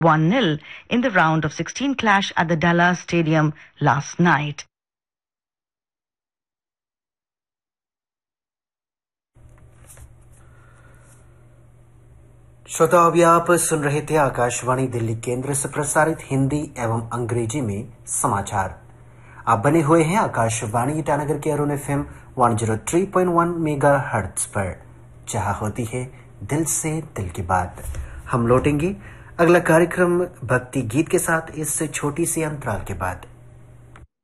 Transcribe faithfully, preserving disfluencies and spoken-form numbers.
one nil in the round of sixteen clash at the Dallas Stadium last night. श्रोता, अभी आप सुन रहे थे आकाशवाणी दिल्ली केंद्र से प्रसारित हिंदी एवं अंग्रेजी में समाचार। आप बने हुए हैं आकाशवाणी ईटानगर के अरुण एफएम एक सौ तीन पॉइंट एक मेगाहर्ट्ज पर, जहां होती है दिल से दिल की बात। हम लौटेंगे अगला कार्यक्रम भक्ति गीत के साथ इस छोटी सी अंतराल के बाद।